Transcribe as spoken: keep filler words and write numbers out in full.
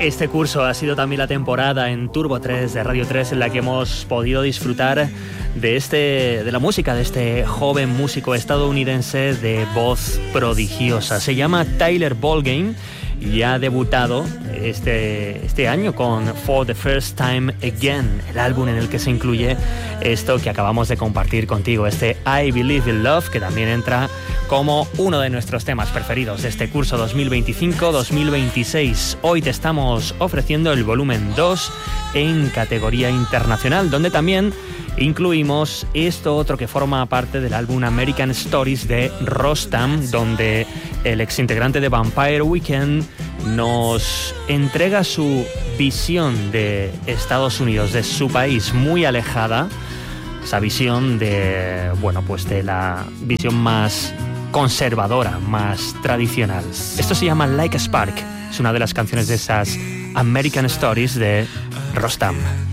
Este curso ha sido también la temporada en Turbo tres de Radio tres en la que hemos podido disfrutar de, este, de la música de este joven músico estadounidense de voz prodigiosa. Se llama Tyler Ballgame y ha debutado este, este año con For the First Time Again, el álbum en el que se incluye esto que acabamos de compartir contigo, este I Believe in Love, que también entra como uno de nuestros temas preferidos de este curso dos mil veinticinco dos mil veintiséis. Hoy te estamos ofreciendo el volumen dos en categoría internacional, donde también incluimos esto otro que forma parte del álbum American Stories de Rostam, donde el exintegrante de Vampire Weekend nos entrega su visión de Estados Unidos, de su país muy alejada, esa visión de, bueno, pues de la visión más conservadora, más tradicional. Esto se llama Like a Spark, es una de las canciones de esas American Stories de Rostam.